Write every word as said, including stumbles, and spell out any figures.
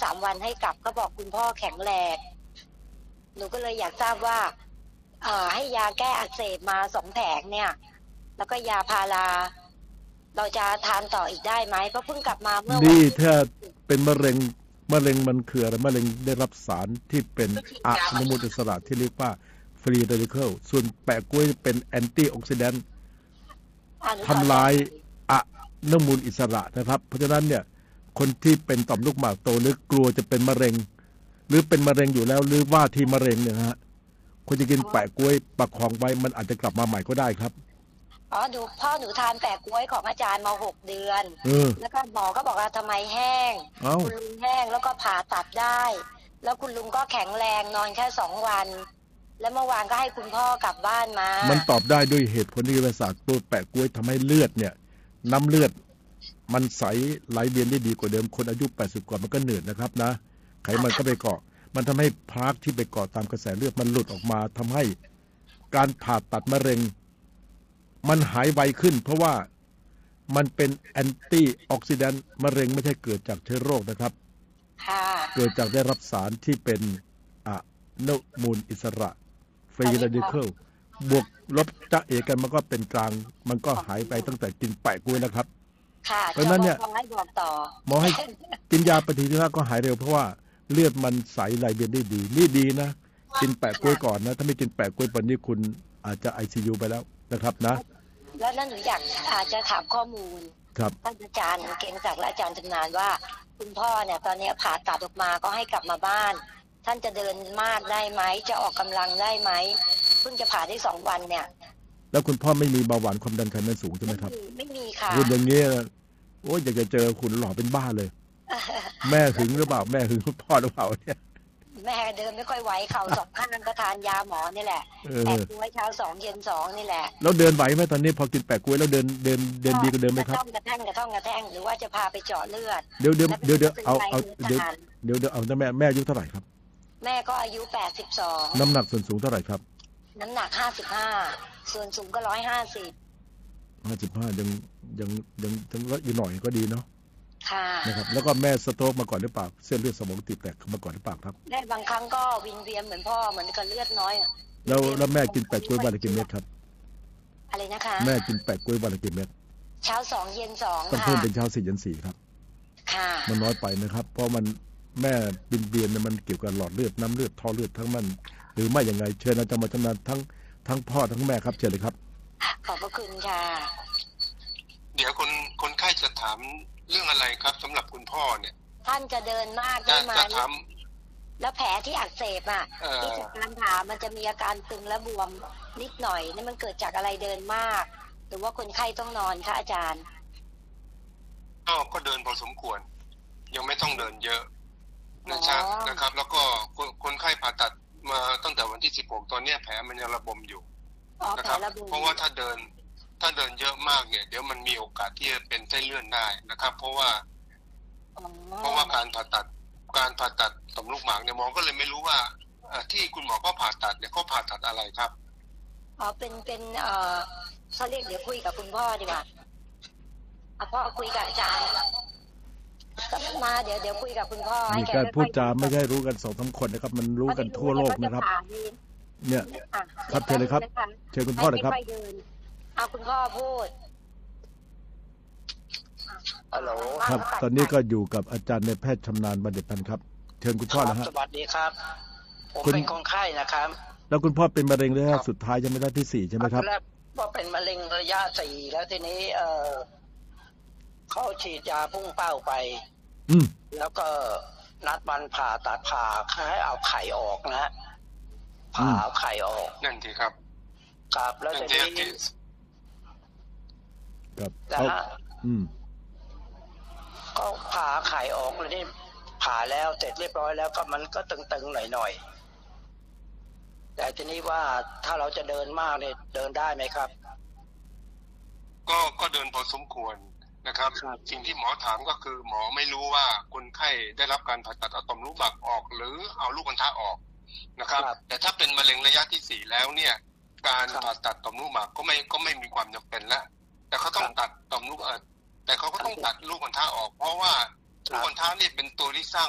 ามวันให้กลับก็บอกคุณพ่อแข็งแรงหนูก็เลยอยากทราบว่าเอ่อให้ยาแก้อักเสบมาสองแผงเนี่ยแล้วก็ยาพาราเราจะทานต่ออีกได้ไหมเพราะเพิ่งกลับมาเมื่อวันนี่ถ้าเป็นมะเร็งมะเร็งมันคืออะไรมะเร็งได้รับสารที่เป็นอนุมูลอิสระที่เรียกว่าฟรีเรดิเคิลส่วนแปะกล้วยเป็นแอนตี้ออกซิแดนต์ทำลายอนุมูลอิสระนะครับเพราะฉะนั้นเนี่ยคนที่เป็นต่อมลูกหมากโตหรือกลัวจะเป็นมะเร็งหรือเป็นมะเร็งอยู่แล้วหรือว่าที่มะเร็งเนี่ยฮะคนจะกินแปะกล้วยประคองไว้มันอาจจะกลับมาใหม่ก็ได้ครับอ๋อดูพ่อหนูทานแปะกล้วยของอาจารย์มาหกเดือนแล้วก็หมอก็บอกว่าทำไมแห้งคุณลุงแห้งแล้วก็ผ่าตัดได้แล้วคุณลุงก็แข็งแรงนอนแค่สองวันแล้วเมื่อวานก็ให้คุณพ่อกลับบ้านมามันตอบได้ด้วยเหตุผลที่วิทยาศาสตร์ตัวแปะกล้วยทำให้เลือดเนี่ยน้ำเลือดมันใสไหลเวียนได้ดีกว่าเดิมคนอายุแปดสิบกว่ามันก็เหนื่อยนะครับนะไขมันก็ไปเกาะมันทำให้พลาสที่ไปเกาะตามกระแสเลือดมันหลุดออกมาทำให้การผ่าตัดมะเร็งมันหายไวขึ้นเพราะว่ามันเป็นแอนตี้ออกซิแดนต์มะเร็งไม่ใช่เกิดจากเชื้อโรคนะครับเกิดจากได้รับสารที่เป็นอนุมูลอิสระฟรีเรดิเคิลบวกลบจะเอกันมันก็เป็นกลางมันก็หายไปตั้งแต่กินแปะกล้วยแล้วครับเพราะนั้นเนี่ยหมอให้กินยาปฏิชีวนะก็หายเร็วเพราะว่าเลือดมันใสไหลเวียนได้ดีนี่ดีนะกินแปะกล้วยก่อนนะถ้าไม่กินแปะกล้วยปันนี้คุณอาจจะ ไอ ซี ยู ไปแล้วนะครับนะแล้วนั่นหนูอยากอาจจะถามข้อมูลครับท่านอาจารย์เก่งศักดิ์และอาจารย์ชำนาญว่าคุณพ่อเนี่ยตอนนี้ผ่าตัดออกมาก็ให้กลับมาบ้านท่านจะเดินมากได้ไหมจะออกกำลังได้ไหมเพิ่งจะผ่าได้สองวันเนี่ยแล้วคุณพ่อไม่มีเบาหวานความดันไขมันสูงใช่ไหมครับไม่มีค่ะคุณอย่างนี้โอ้ยอยากจะเจอคุณหล่อเป็นบ้าเลยแม่หึงหรือเปล่าแม่หึงคุณพ่อหรือเปล่าเนี่ยแม่เดินไม่ค่อยไหวเข่าสองข้างก็ทานยาหมอนี่แหละแปะกล้วยเช้าสองเย็นสองนี่แหละแล้วเดินไหวไหมตอนนี้พอกินแปะกล้วยแล้วเดินเดินเดินดีกว่าเดิมไหมครับกระแท่งกระท่องกระแท่งหรือว่าจะพาไปเจาะเลือดเดี๋ยวเดี๋ยวเดี๋ยวเดี๋ยวเอาเอาเดี๋ยวเดี๋ยวเดี๋ยวเอาแม่แม่อายุเท่าไหร่ครับแม่ก็อายุแปดสิบสองน้ำหนักส่วนสูงเท่าไหร่ครับน้ำหนักห้าสิบห้าส่วนสูงก็ร้อยห้าสิบห้าสิบห้ายังยังยังยังลดอีกหน่อยก็ดีเนาะค่ะนะครับแล้วก็แม่สโตรกมาก่อนหรือเปล่าเส้นเลือดสมองตีบแตกมาก่อนหรือเปล่าครับได้บางครั้งก็วิงเวียนเหมือนพ่อเหมือนกับเลือดน้อยแล้วแล้วแม่กินแปะกล้วยวันละกี่เม็ดครับอะไรนะคะแม่กินแปะกล้วยวันละกี่เม็ดเช้าสองเย็นสองต้องเพิ่มเป็นเช้าสี่เย็นสี่ครับค่ะมันน้อยไปนะครับเพราะมันแม่บินเบียนเนี่ยมันเกี่ยวกับหลอดเลือดน้ำเลือดท่อเลือดทั้งมันหรือไม่อย่างไรเชิญอาจารย์มาชำนาญทั้งทั้งพ่อทั้งแม่ครับเชิญเลยครับขอบพระคุณค่ะเดี๋ยวคนคนไข้จะถามเรื่องอะไรครับสำหรับคุณพ่อเนี่ยท่านจะเดินมากได้ไหมจะถามแล้วแผลที่อักเสบอ่ะที่จากการผ่ามันจะมีอาการตึงและบวมนิดหน่อยนี่มันเกิดจากอะไรเดินมากหรือว่าคนไข้ต้องนอนคะอาจารย์อ้าวก็เดินพอสมควรยังไม่ต้องเดินเยอะนะครับนะครับแล้วก็คนไข้ผ่าตัดมาตั้งแต่วันที่สิบหกตอนนี้แผลมันยังระบมอยู่นะครับเพราะว่าถ้าเดินถ้าเดินเยอะมากเนี่ยเดี๋ยวมันมีโอกาสที่จะเป็นเส้นเลื่อนได้นะครับเพราะว่าเพราะว่าการผ่าตัดการผ่าตัดต่อมลูกหมากเนี่ยหมอก็เลยไม่รู้ว่าที่คุณหมอก็ผ่าตัดเนี่ยเขาผ่าตัดอะไรครับอ๋อเป็นเป็นเอ่อเขาเรียกเดี๋ยวคุยกับคุณพ่อดีกว่าอ่ะพ่อคุยกับอาจารย์มาเดี๋ยวเดี๋ยวคุยกับคุณพ่อมีการพูดจาไม่ใช่รู้กันสองสามคนนะครับมันรู้กันทั่วโลกนะครับเนี่ยครับเชิญเลยครับเชิญคุณพ่อเลยครับเอาคุณพ่อพูดฮัลโหลครับตอนนี้ก็อยู่กับอาจารย์ในแพทย์ชำนาญบัณฑิตพันธ์ครับเชิญคุณพ่อนะฮะสวัสดีครับผมเป็นคนไข้นะครับแล้วคุณพ่อเป็นมะเร็งระยะสุดท้ายยังไม่ได้ที่สี่ใช่ไหมครับแรกว่าเป็นมะเร็งระยะสี่แล้วทีนี้เออเขาฉีดยาพุ่งเป้าไปอืมแล้วก็นัดวันผ่าตัดผ่าให้เอาไข่ออกนะผ่าเอาไข่ออกนั่นทีครับครับแล้วทีนี้ครับเขาอืมก็ผ่าไข่ออกเลยนี่ผ่าแล้วเสร็จเรียบร้อยแล้วก็มันก็ตึงๆหน่อยๆแต่ทีนี้ว่าถ้าเราจะเดินมากเนี่ยเดินได้ไหมครับก็ก็เดินพอสมควรนะครับสิ่งที่หมอถามก็คือหมอไม่รู้ว่าคนไข้ได้รับการผ่าตัดเอาต่อมลูกหมากออกหรือเอาลูกอัณฑะออกนะครับแต่ถ้าเป็นมะเร็งระยะที่สี่แล้วเนี่ยการผ่าตัดต่อมลูกหมากก็ไม่ก็ไม่มีความจำเป็นแล้วแต่เขาต้องตัดต่อมลูกเออแต่เขาก็ต้องตัดลูกอัณฑะออกเพราะว่าลูกอัณฑะนี่เป็นตัวที่สร้าง